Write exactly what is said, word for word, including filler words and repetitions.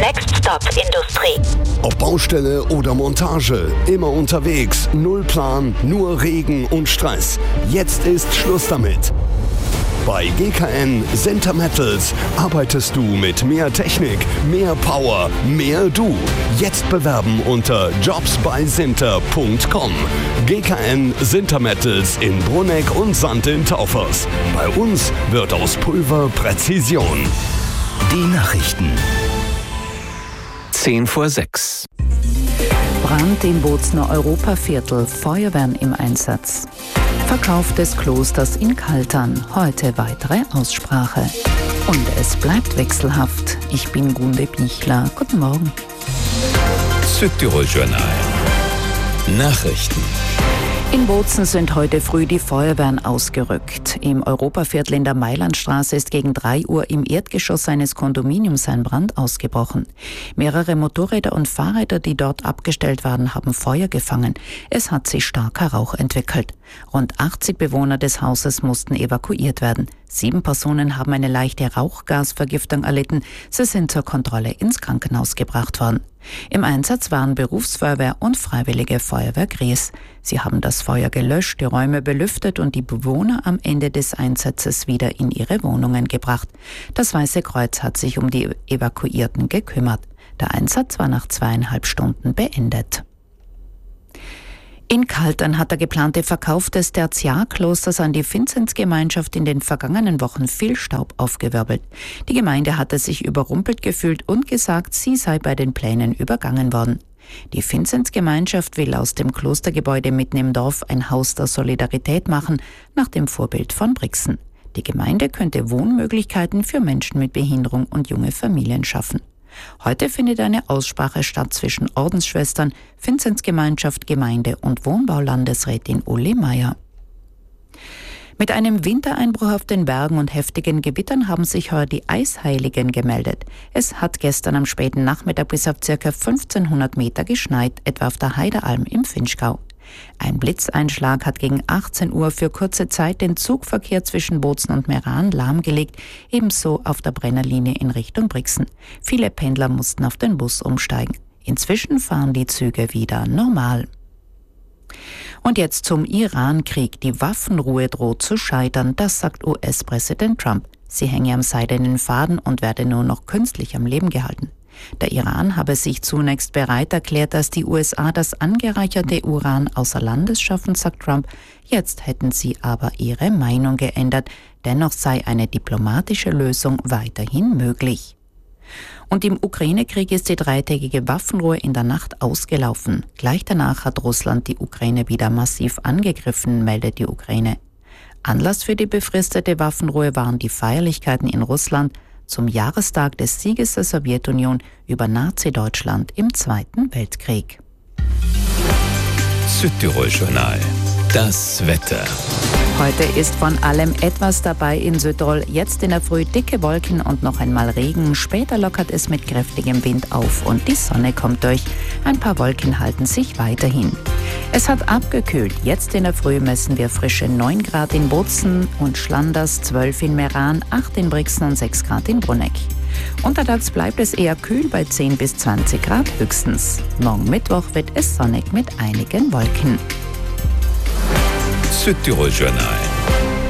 Next Stop Industrie. Ob Baustelle oder Montage, immer unterwegs, null Plan, nur Regen und Stress. Jetzt ist Schluss damit. Bei G K N Sinter Metals arbeitest du mit mehr Technik, mehr Power, mehr du. Jetzt bewerben unter jobs bei sinter punkt com. G K N Sinter Metals in Bruneck und Sand in Taufers. Bei uns wird aus Pulver Präzision. Die Nachrichten. Zehn vor sechs. Brand im Bozner Europaviertel, Feuerwehren im Einsatz. Verkauf des Klosters in Kaltern, heute weitere Aussprache. Und es bleibt wechselhaft. Ich bin Gunde Bichler. Guten Morgen. Südtirol Journal. Nachrichten. In Bozen sind heute früh die Feuerwehren ausgerückt. Im Europaviertel in der Mailandstraße ist gegen drei Uhr im Erdgeschoss eines Kondominiums ein Brand ausgebrochen. Mehrere Motorräder und Fahrräder, die dort abgestellt waren, haben Feuer gefangen. Es hat sich starker Rauch entwickelt. Rund achtzig Bewohner des Hauses mussten evakuiert werden. Sieben Personen haben eine leichte Rauchgasvergiftung erlitten. Sie sind zur Kontrolle ins Krankenhaus gebracht worden. Im Einsatz waren Berufsfeuerwehr und Freiwillige Feuerwehr Gries. Sie haben das Feuer gelöscht, die Räume belüftet und die Bewohner am Ende des Einsatzes wieder in ihre Wohnungen gebracht. Das Weiße Kreuz hat sich um die Evakuierten gekümmert. Der Einsatz war nach zweieinhalb Stunden beendet. In Kaltern hat der geplante Verkauf des Tertiarklosters an die Vinzenzgemeinschaft in den vergangenen Wochen viel Staub aufgewirbelt. Die Gemeinde hatte sich überrumpelt gefühlt und gesagt, sie sei bei den Plänen übergangen worden. Die Vinzenzgemeinschaft will aus dem Klostergebäude mitten im Dorf ein Haus der Solidarität machen, nach dem Vorbild von Brixen. Die Gemeinde könnte Wohnmöglichkeiten für Menschen mit Behinderung und junge Familien schaffen. Heute findet eine Aussprache statt zwischen Ordensschwestern, Vinzenzgemeinschaft, Gemeinde und Wohnbaulandesrätin Uli Meier. Mit einem Wintereinbruch auf den Bergen und heftigen Gewittern haben sich heuer die Eisheiligen gemeldet. Es hat gestern am späten Nachmittag bis auf ca. fünfzehnhundert Meter geschneit, etwa auf der Heidealm im Vinschgau. Ein Blitzeinschlag hat gegen achtzehn Uhr für kurze Zeit den Zugverkehr zwischen Bozen und Meran lahmgelegt, ebenso auf der Brennerlinie in Richtung Brixen. Viele Pendler mussten auf den Bus umsteigen. Inzwischen fahren die Züge wieder normal. Und jetzt zum Iran-Krieg. Die Waffenruhe droht zu scheitern, das sagt U S-Präsident Trump. Sie hänge am seidenen Faden und werde nur noch künstlich am Leben gehalten. Der Iran habe sich zunächst bereit erklärt, dass die U S A das angereicherte Uran außer Landes schaffen, sagt Trump. Jetzt hätten sie aber ihre Meinung geändert. Dennoch sei eine diplomatische Lösung weiterhin möglich. Und im Ukraine-Krieg ist die dreitägige Waffenruhe in der Nacht ausgelaufen. Gleich danach hat Russland die Ukraine wieder massiv angegriffen, meldet die Ukraine. Anlass für die befristete Waffenruhe waren die Feierlichkeiten in Russland zum Jahrestag des Sieges der Sowjetunion über Nazi-Deutschland im Zweiten Weltkrieg. Südtirol Journal. Das Wetter. Heute ist von allem etwas dabei in Südtirol. Jetzt in der Früh dicke Wolken und noch einmal Regen. Später lockert es mit kräftigem Wind auf und die Sonne kommt durch. Ein paar Wolken halten sich weiterhin. Es hat abgekühlt. Jetzt in der Früh messen wir frische neun Grad in Bozen und Schlanders, zwölf in Meran, acht in Brixen und sechs Grad in Bruneck. Untertags bleibt es eher kühl bei zehn bis zwanzig Grad höchstens. Morgen Mittwoch wird es sonnig mit einigen Wolken. Südtirol Journal.